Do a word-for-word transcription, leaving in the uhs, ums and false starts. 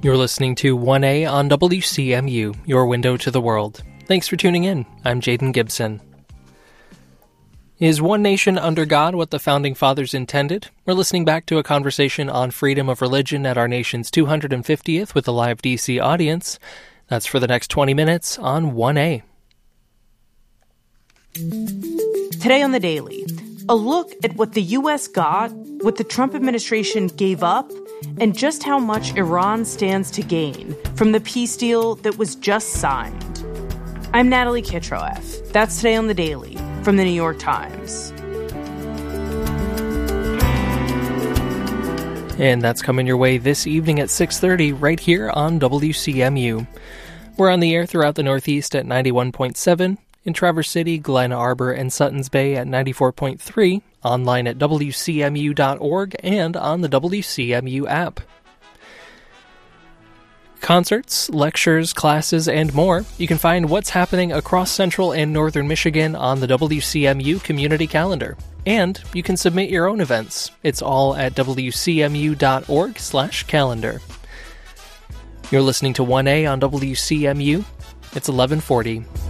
You're listening to one A on W C M U, your window to the world. Thanks for tuning in. I'm Jaden Gibson. Is one nation under God what the Founding Fathers intended? We're listening back to a conversation on freedom of religion at our nation's two hundred fiftieth with a live D C audience. That's for the next twenty minutes on one A. Today on The Daily, a look at what the U S got, what the Trump administration gave up, and just how much Iran stands to gain from the peace deal that was just signed. I'm Natalie Kitroeff. That's Today on The Daily from The New York Times. And that's coming your way this evening at six thirty right here on W C M U. We're on the air throughout the Northeast at ninety-one point seven, in Traverse City, Glen Arbor, and Suttons Bay at ninety-four point three, online at W C M U dot org, and on the W C M U app. Concerts, lectures, classes, and more. You can find what's happening across Central and Northern Michigan on the W C M U community calendar. And you can submit your own events. It's all at W C M U dot org slash calendar. You're listening to one A on W C M U. It's eleven forty.